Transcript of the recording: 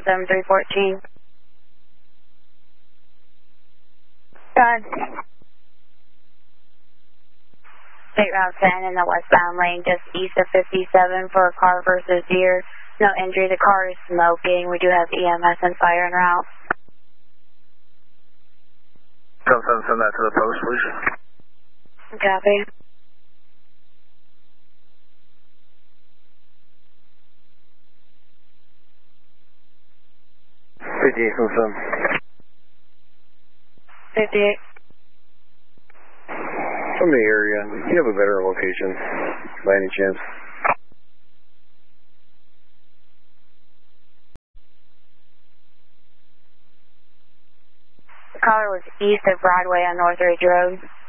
7314. Done. State Route 10 in the westbound lane, just east of 57 for a car versus deer. No injury, the car is smoking. We do have EMS and fire en route. 7 send that to the post, please. Copy. From 58. From the area, do you have a better location by any chance? The caller was east of Broadway on North Ridge Road.